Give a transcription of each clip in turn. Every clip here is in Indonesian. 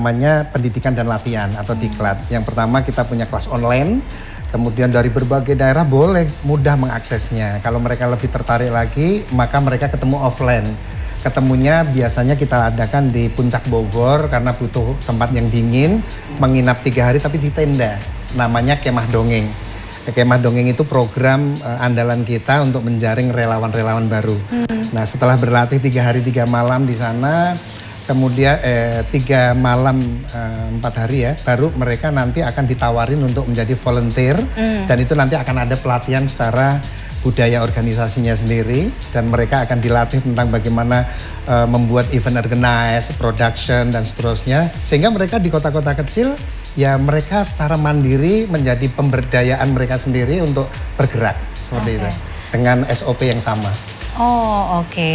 namanya pendidikan dan latihan atau diklat. Yang pertama kita punya kelas online, kemudian dari berbagai daerah boleh mudah mengaksesnya. Kalau mereka lebih tertarik lagi, maka mereka ketemu offline. Ketemunya biasanya kita adakan di Puncak Bogor karena butuh tempat yang dingin, menginap 3 hari tapi di tenda. Namanya Kemah Dongeng. Kemah Dongeng itu program andalan kita untuk menjaring relawan-relawan baru. Nah, setelah berlatih 3 hari 3 malam di sana, kemudian 3 malam 4 hari ya, baru mereka nanti akan ditawarin untuk menjadi volunteer, dan itu nanti akan ada pelatihan secara budaya organisasinya sendiri, dan mereka akan dilatih tentang bagaimana membuat event organize, production dan seterusnya, sehingga mereka di kota-kota kecil ya mereka secara mandiri menjadi pemberdayaan mereka sendiri untuk bergerak seperti itu dengan SOP yang sama. Oh, oke.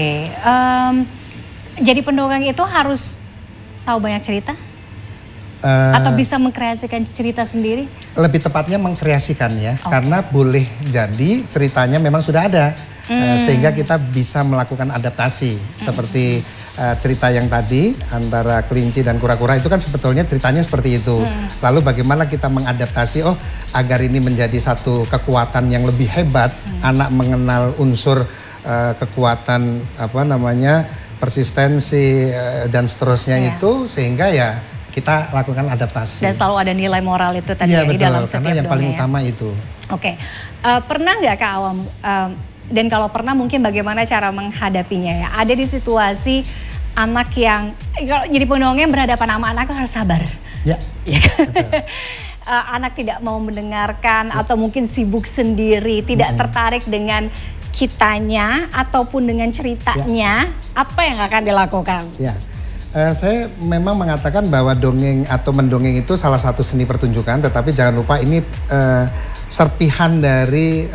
Jadi pendongeng itu harus tahu banyak cerita? Atau bisa mengkreasikan cerita sendiri? Lebih tepatnya mengkreasikan ya, karena boleh jadi ceritanya memang sudah ada. Sehingga kita bisa melakukan adaptasi. Seperti cerita yang tadi antara kelinci dan kura-kura itu kan sebetulnya ceritanya seperti itu. Lalu bagaimana kita mengadaptasi, agar ini menjadi satu kekuatan yang lebih hebat, anak mengenal unsur kekuatan persistensi dan seterusnya itu, sehingga ya kita lakukan adaptasi. Dan selalu ada nilai moral itu tadi ya, di dalam setiap dongeng. Karena yang paling utama itu. Oke, pernah nggak Kak Awam, dan kalau pernah mungkin bagaimana cara menghadapinya ya? Ada di situasi anak yang, kalau jadi pendongeng berhadapan sama anak harus sabar. Ya, anak tidak mau mendengarkan atau mungkin sibuk sendiri, tidak tertarik dengan kitanya ataupun dengan ceritanya, apa yang akan dilakukan? Ya. Saya memang mengatakan bahwa dongeng atau mendongeng itu salah satu seni pertunjukan, tetapi jangan lupa ini serpihan dari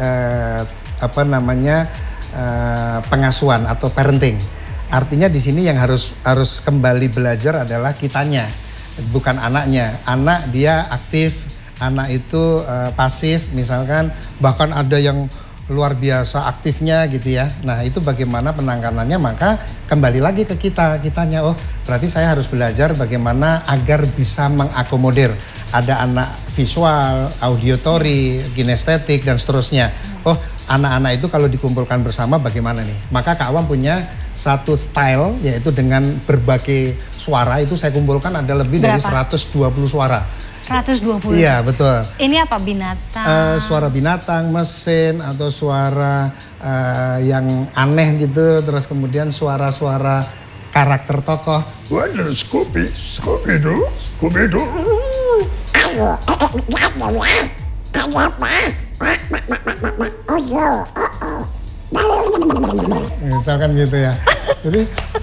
pengasuhan atau parenting. Artinya di sini yang harus kembali belajar adalah kitanya, bukan anaknya. Anak dia aktif, anak itu pasif, misalkan bahkan ada yang luar biasa aktifnya gitu ya. Nah, itu bagaimana penanganannya, maka kembali lagi ke kitanya. Berarti saya harus belajar bagaimana agar bisa mengakomodir. Ada anak visual, auditory, kinestetik dan seterusnya. Anak-anak itu kalau dikumpulkan bersama bagaimana nih? Maka Kak Awam punya satu style, yaitu dengan berbagai suara itu saya kumpulkan ada lebih dari 120 suara. 120? Iya, betul. Ini apa, binatang? Suara binatang, mesin, atau suara yang aneh gitu. Terus kemudian suara-suara karakter tokoh. Waduh, Scooby-Doo. Misalkan gitu ya. Jadi,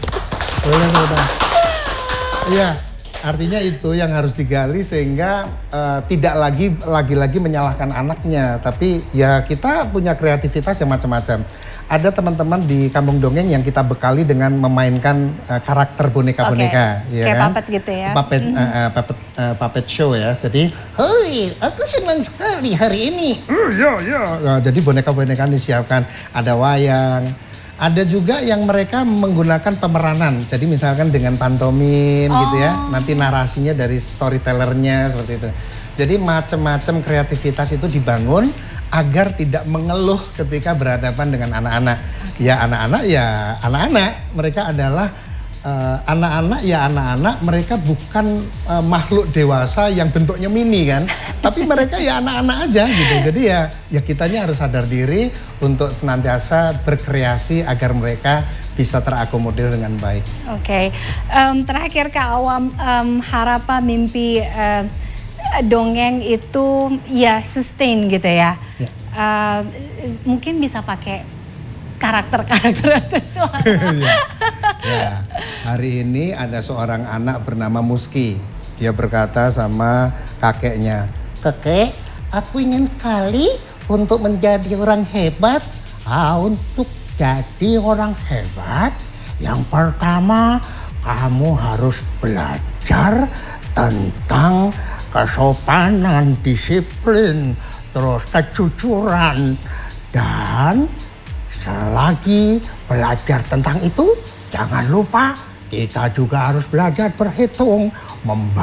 iya. Artinya itu yang harus digali sehingga tidak lagi menyalahkan anaknya, tapi ya kita punya kreativitas yang macam-macam. Ada teman-teman di Kampung Dongeng yang kita bekali dengan memainkan karakter boneka-boneka, ya kayak kan? Puppet gitu ya. Puppet show ya. Jadi, hoi, aku senang sekali hari ini. Iya. Jadi boneka-boneka disiapkan, ada wayang. Ada juga yang mereka menggunakan pemeranan, jadi misalkan dengan pantomim gitu ya, nanti narasinya dari storytellernya seperti itu. Jadi macam-macam kreativitas itu dibangun agar tidak mengeluh ketika berhadapan dengan anak-anak. Ya anak-anak, mereka adalah anak-anak, mereka bukan makhluk dewasa yang bentuknya mini kan, tapi mereka ya anak-anak aja gitu. Jadi ya kitanya harus sadar diri untuk senantiasa berkreasi agar mereka bisa terakomodir dengan baik. Oke. Terakhir Kak Awam, harapan mimpi dongeng itu ya sustain gitu ya. Mungkin bisa pakai karakter-karakter atau suara. Ya, hari ini ada seorang anak bernama Muski. Dia berkata sama kakeknya, "Kakek, aku ingin sekali untuk menjadi orang hebat." Untuk jadi orang hebat, yang pertama kamu harus belajar tentang kesopanan, disiplin, terus kejujuran. Dan selagi belajar tentang itu, jangan lupa kita juga harus belajar berhitung,